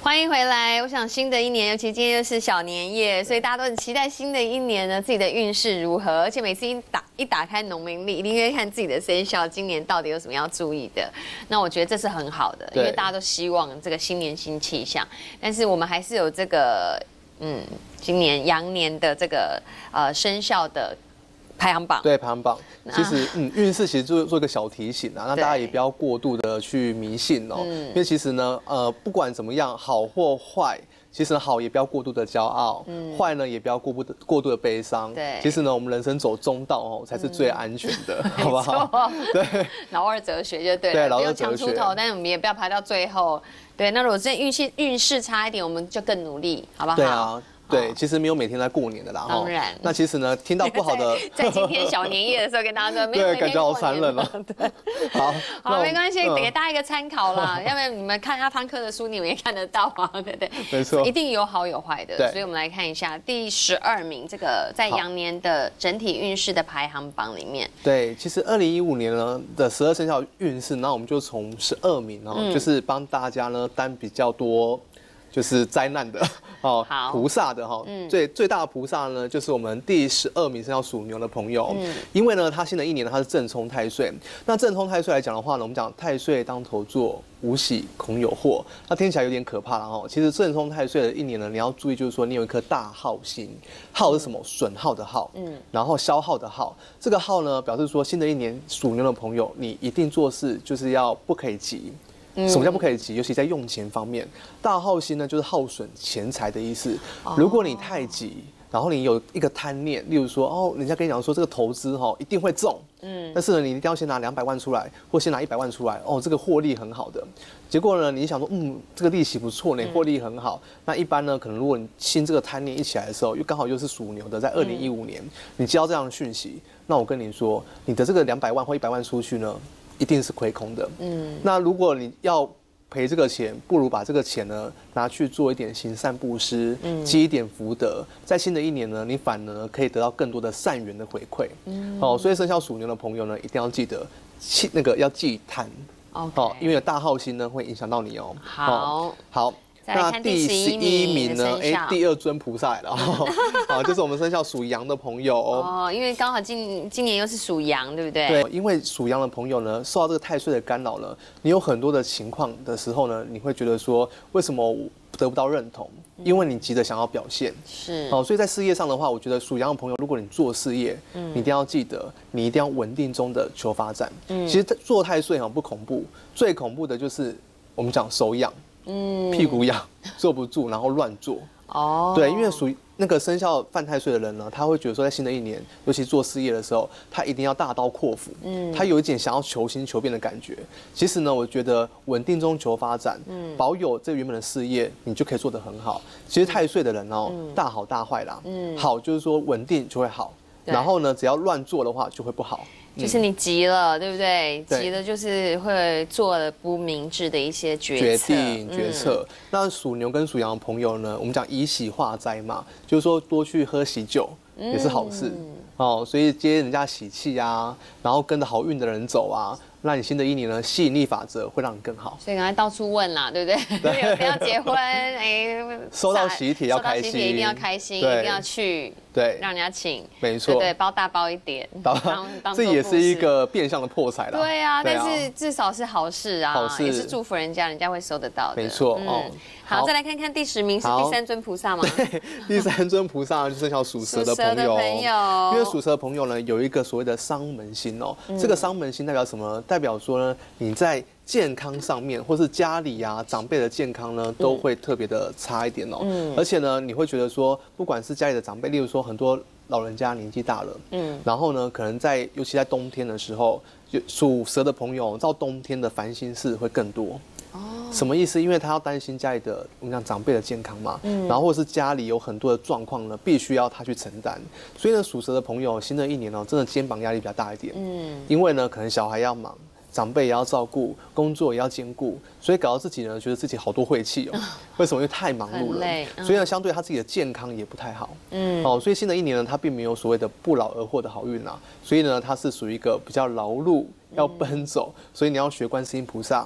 欢迎回来。我想新的一年，尤其今天又是小年夜，所以大家都很期待新的一年呢，自己的运势如何。而且每次一打开农民历，一定会看自己的生肖，今年到底有什么要注意的。那我觉得这是很好的，因为大家都希望这个新年新气象。但是我们还是有这个，今年羊年的这个生肖的排行榜。 对，排行榜。其实，运势其实做一个小提醒啊，那大家也不要过度的去迷信哦。因为其实呢，不管怎么样，好或坏，其实好也不要过度的骄傲，坏呢也不要过度的悲伤。 对， 其实呢，我们人生走中道哦，才是最安全的，好不好？对， 老二哲学就对了， 对， 不用抢出头，但是我们也不要排到最后。对，那如果真运势差一点，我们就更努力，好不好？ 对啊。对，其实没有每天在过年的啦。 当然。 那其实呢，听到不好的， 在今天小年夜的时候跟大家说，没有对，感觉好残忍哦。 对，好，没关系，给大家一个参考啦。要不然你们看阿汤哥的书，你们也看得到啊，对不对？ 没错， 一定有好有坏的。所以我们来看一下第12名，这个在羊年的整体运势的排行榜里面。 对，其实2015年呢的12生肖运势，那我们就从12名哦，就是帮大家呢担比较多。就是灾难的哦，菩萨的哈，最大的菩萨呢，就是我们第12名生肖属牛的朋友，因为呢，他新的一年呢，他是正冲太岁。那正冲太岁来讲的话呢，我们讲太岁当头坐，无喜恐有祸，那听起来有点可怕了哈。其实正冲太岁的一年呢，你要注意，就是说你有一颗大耗星，耗是什么？损耗的耗，然后消耗的耗。这个耗呢，表示说新的一年属牛的朋友，你一定做事就是要不可以急。什么叫不可以急？尤其在用钱方面，大耗星呢就是耗损钱财的意思。如果你太急，然后你有一个贪念，例如说哦，人家跟你讲说这个投资一定会中，但是呢你一定要先拿200万出来，或先拿100万出来，哦，这个获利很好的。结果呢你想说这个利息不错呢，获利很好。那一般呢可能如果你新这个贪念一起来的时候，又刚好又是属牛的，在2015年你接到这样的讯息，那我跟你说，你的这个200万或100万出去呢，一定是亏空的。那如果你要赔这个钱，不如把这个钱呢拿去做一点行善布施，积一点福德，在新的一年呢，你反而可以得到更多的善缘的回馈。所以生肖属牛的朋友呢，一定要记得要忌贪。因为有大耗星呢会影响到你哦。好。那第11名呢？第2尊菩萨来了，好，就是我们生肖属羊的朋友哦。 因为刚好今年又是属羊，对不对？ 对，因为属羊的朋友呢，受到这个太岁的干扰呢，你有很多的情况的时候呢，你会觉得说，为什么得不到认同？因为你急着想要表现。 是。 所以在事业上的话，我觉得属羊的朋友，如果你做事业，你一定要记得，你一定要稳定中的求发展。其实做太岁不恐怖，最恐怖的就是我们讲手痒。屁股痒，坐不住，然后乱做。对，因为属于那个生肖犯太岁的人呢，他会觉得说，在新的一年，尤其做事业的时候，他一定要大刀阔斧。他有一点想要求新求变的感觉。其实呢，我觉得稳定中求发展，保有这原本的事业，你就可以做得很好。其实太岁的人大好大坏啦。好就是说稳定就会好，然后呢，只要乱做的话就会不好。 就是你急了，对不对？急了就是会做了不明智的一些决策。那属牛跟属羊的朋友呢，我们讲以喜化灾嘛，就是说多去喝喜酒也是好事。所以接人家喜气啊，然后跟着好运的人走啊，那你新的一年呢，吸引力法则会让你更好。 所以赶快到处问啦，对不对？对，不要结婚， 收到喜帖要开心， 一定要开心，一定要去。 对， 让人家请， 没错， 对，包大包一点， 这也是一个变相的破财啦。 对啊，但是至少是好事啊，好事也是祝福人家，人家会收得到的。 没错， 好，再来看看第10名是第3尊菩萨吗？ 对，第3尊菩萨就是生肖属蛇的朋友。因为属蛇的朋友呢，有一个所谓的伤门星哦。这个伤门星代表什么呢？代表说呢，你在健康上面，或是家里啊长辈的健康呢，都会特别的差一点哦。而且呢，你会觉得说，不管是家里的长辈，例如说很多老人家年纪大了，然后呢，可能尤其在冬天的时候，属蛇的朋友到冬天的烦心事会更多。什么意思？因为他要担心家里的我们讲长辈的健康嘛，然后或者是家里有很多的状况呢，必须要他去承担。所以呢，属蛇的朋友新的一年呢，真的肩膀压力比较大一点。因为呢，可能小孩要忙。长辈也要照顾，工作也要兼顾，所以搞到自己呢，觉得自己好多晦气哦。为什么？因为太忙碌了，所以呢，相对他自己的健康也不太好。所以新的一年呢，他并没有所谓的不劳而获的好运啦。所以呢，他是属于一个比较劳碌，要奔走，所以你要学观世音菩萨。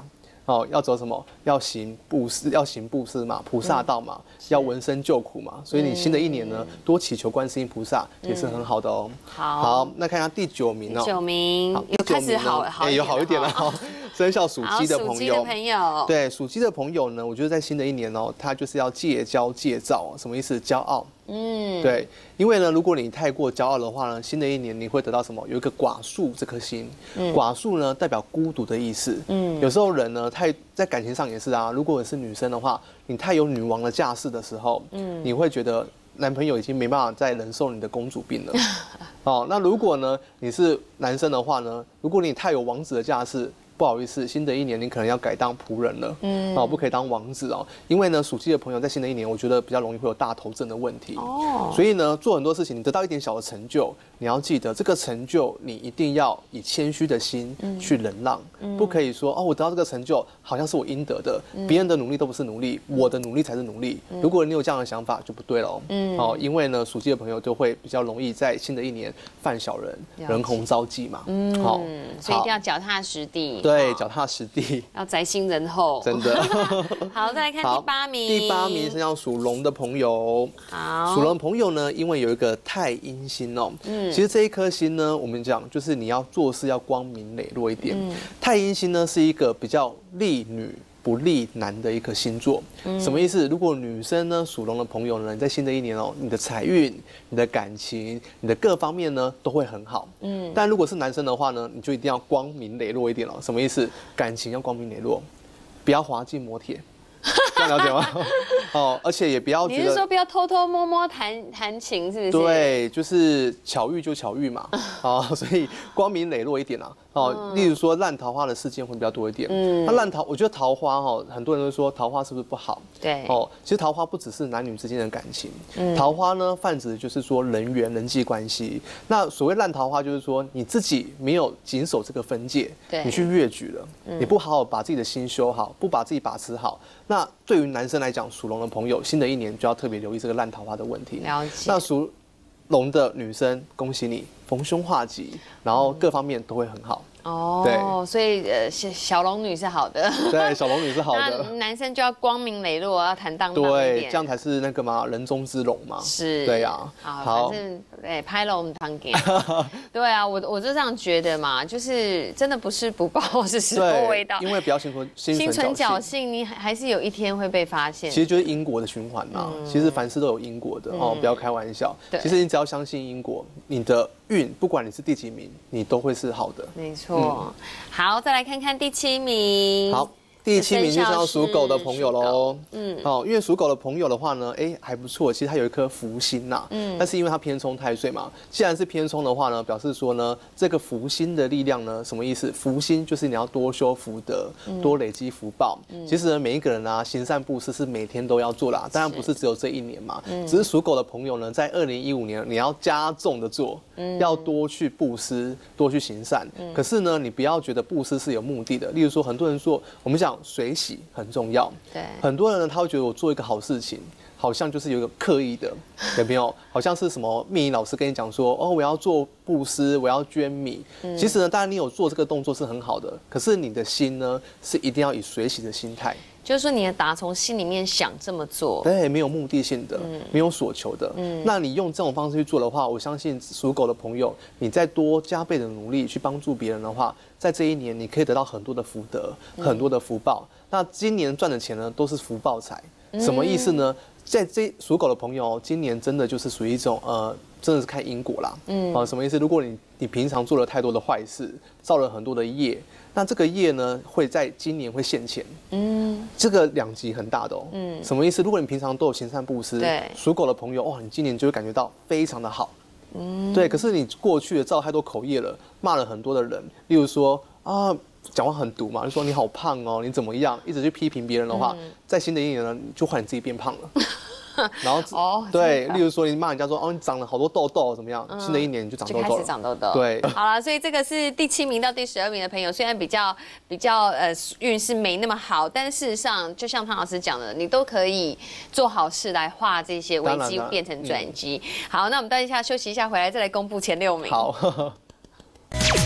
要走什么？要行布施嘛，菩萨道嘛，要闻声救苦嘛。所以你新的一年呢，多祈求观世音菩萨也是很好的哦。好，那看一下第9名哦。 9名又开始有好一点了哈。生肖属鸡的朋友， 对属鸡的朋友呢，我觉得在新的一年哦，他就是要戒骄戒躁，什么意思？骄傲。对，因为呢，如果你太过骄傲的话呢，新的一年你会得到什么？有一个寡宿这颗星，寡宿呢代表孤独的意思。有时候人呢在感情上也是啊，如果你是女生的话，你太有女王的架势的时候，你会觉得男朋友已经没办法再忍受你的公主病了。那如果呢你是男生的话呢，如果你太有王子的架势，不好意思，新的一年你可能要改当仆人了，不可以当王子哦，因为呢，属鸡的朋友在新的一年，我觉得比较容易会有大头症的问题，所以呢，做很多事情，你得到一点小的成就，你要记得这个成就，你一定要以谦虚的心去忍让，不可以说我得到这个成就好像是我应得的，别人的努力都不是努力，我的努力才是努力。如果你有这样的想法，就不对了因为呢，属鸡的朋友就会比较容易在新的一年犯小人，人红招忌嘛， 所以一定要脚踏实地。 对，脚踏实地， 要宅心仁厚， 真的。 好，再来看第8名。 第8名是要属龙的朋友。 好， 属龙的朋友呢，因为有一个太阴星哦。其实这一颗星呢，我们讲就是你要做事要光明磊落一点。太阴星呢是一个比较利女不利男的一颗星座，什么意思？如果女生呢属龙的朋友呢，你在新的一年哦，你的财运、你的感情、你的各方面呢都会很好。但如果是男生的话呢，你就一定要光明磊落一点了。什么意思？感情要光明磊落，不要滑进摩铁。这样了解吗？而且也不要觉得， 你是说不要偷偷摸摸谈情，是不是？ 对，就是巧遇就巧遇嘛，所以光明磊落一点啊。例如说烂桃花的事件会比较多一点。那我觉得桃花很多人都说桃花是不是不好？ 对， 其实桃花不只是男女之间的感情，桃花呢泛指就是说人缘、人际关系。那所谓烂桃花，就是说你自己没有谨守这个分界，你去越矩了，你不好好把自己的心修好，不把自己把持好。那对于男生来讲，属龙的朋友，新的一年就要特别留意这个烂桃花的问题。 了解。 那属龙的女生，恭喜你逢凶化吉，然后各方面都会很好。 对，所以小龙女是好的， 对，小龙女是好的。 那男生就要光明磊落，要坦荡荡一点， 对，这样才是那个嘛，人中之龙嘛。 是， 对呀。 好，反正拍龙当给。对啊，我就这样觉得嘛，就是真的不是不报，是时候未到。 因为不要心存侥幸，你还是有一天会被发现。 其实就是因果的循环嘛，其实凡事都有因果的不要开玩笑。其实你只要相信因果，你的运不管你是第几名，你都会是好的。 没错。好，再来看看第7名。 好，第7名就是要属狗的朋友喽。因为属狗的朋友的话呢，还不错，其实他有一颗福星呐。但是因为他偏冲太岁嘛，既然是偏冲的话呢，表示说呢，这个福星的力量呢，什么意思？福星就是你要多修福德，多累积福报。其实呢，每一个人啊，行善布施是每天都要做啦，当然不是只有这一年嘛。只是属狗的朋友呢，在2015年你要加重的做，要多去布施，多去行善。可是呢，你不要觉得布施是有目的的。例如说，很多人说，我们讲水洗很重要， 对， 很多人呢，他会觉得我做一个好事情，好像就是有一个刻意的，有没有？好像是什么密营老师跟你讲说，我要做布施，我要捐米。其实呢，当然你有做这个动作是很好的，可是你的心呢，是一定要以水洗的心态。 就是说，你要打从心里面想这么做， 对，没有目的性的，没有所求的。那你用这种方式去做的话，我相信属狗的朋友，你再多加倍的努力去帮助别人的话，在这一年你可以得到很多的福德，很多的福报。那今年赚的钱呢，都是福报财。什么意思呢？在这属狗的朋友，今年真的就是属于一种真的是看因果啦。什么意思？如果你平常做了太多的坏事，造了很多的业，那这个业呢，会在今年会现钱。这个两极很大的哦。什么意思？如果你平常都有行善布施， 对， 属狗的朋友，哇，你今年就会感觉到非常的好。对。可是你过去造太多口业了，骂了很多的人，例如说讲话很毒嘛，就说你好胖哦，你怎么样，一直去批评别人的话，在新的一年呢，就换你自己变胖了。然后对，例如说你骂人家说你长了好多痘痘怎么样？新的一年你就长痘痘了， 就开始长痘痘。 对， 好了，所以这个是第7名到第12名的朋友，虽然比较运势没那么好，但事实上就像汤老师讲的，你都可以做好事来化这些危机变成转机。好，那我们等一下休息一下，回来再来公布前6名。 好。